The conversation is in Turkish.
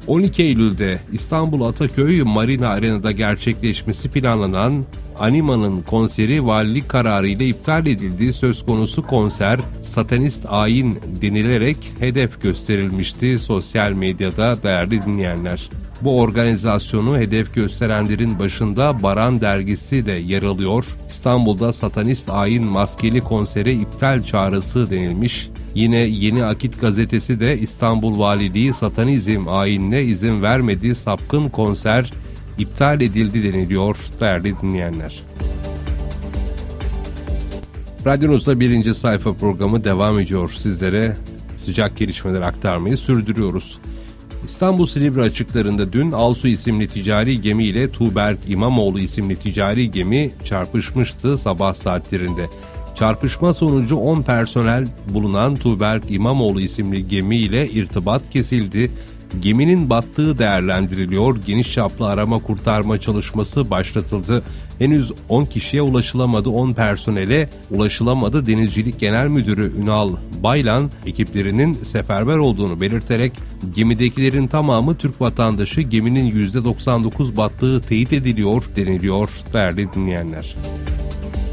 12 Eylül'de İstanbul Ataköy Marina Arena'da gerçekleşmesi planlanan Anima'nın konseri valilik kararıyla iptal edildiği söz konusu konser satanist ayin denilerek hedef gösterilmişti sosyal medyada değerli dinleyenler. Bu organizasyonu hedef gösterenlerin başında Baran dergisi de yer alıyor. İstanbul'da satanist ayin maskeli konsere iptal çağrısı denilmiş. Yine Yeni Akit gazetesi de İstanbul Valiliği satanizm ayinine izin vermediği sapkın konser iptal edildi deniliyor değerli dinleyenler. Radyonuzda 1. sayfa programı devam ediyor. Sizlere sıcak gelişmeler aktarmayı sürdürüyoruz. İstanbul Silivri açıklarında dün Alsu isimli ticari gemi ile Tuğberk İmamoğlu isimli ticari gemi çarpışmıştı sabah saatlerinde. Çarpışma sonucu 10 personel bulunan Tuğberk İmamoğlu isimli gemi ile irtibat kesildi. Geminin battığı değerlendiriliyor. Geniş çaplı arama kurtarma çalışması başlatıldı. Henüz 10 kişiye ulaşılamadı, 10 personele ulaşılamadı. Denizcilik Genel Müdürü Ünal Baylan ekiplerinin seferber olduğunu belirterek gemidekilerin tamamı Türk vatandaşı, geminin %99 battığı teyit ediliyor deniliyor değerli dinleyenler.